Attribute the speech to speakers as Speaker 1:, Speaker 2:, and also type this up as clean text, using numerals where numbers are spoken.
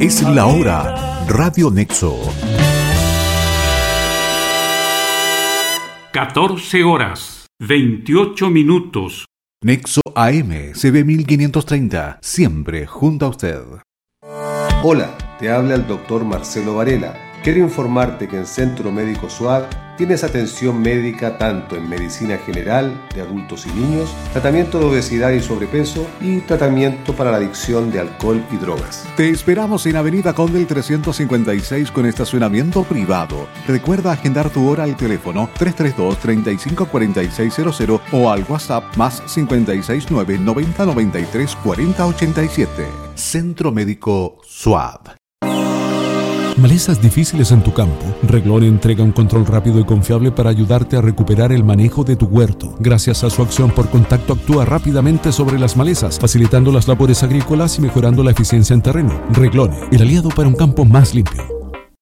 Speaker 1: Es la hora. Radio Nexo.
Speaker 2: 14 horas, 28 minutos.
Speaker 1: Nexo AM, CB 1530. Siempre junto a usted.
Speaker 3: Hola, te habla el doctor Marcelo Varela. Quiero informarte que en Centro Médico SUAD tienes atención médica tanto en medicina general de adultos y niños, tratamiento de obesidad y sobrepeso y tratamiento para la adicción de alcohol y drogas.
Speaker 1: Te esperamos en Avenida Condel 356 con estacionamiento privado. Recuerda agendar tu hora al teléfono 332-354600 o al WhatsApp más 569 90 93 40 87. Centro Médico SUAD.
Speaker 4: Malezas difíciles en tu campo. Reglone entrega un control rápido y confiable para ayudarte a recuperar el manejo de tu huerto. Gracias a su acción por contacto actúa rápidamente sobre las malezas, facilitando las labores agrícolas y mejorando la eficiencia en terreno. Reglone, el aliado para un campo más limpio.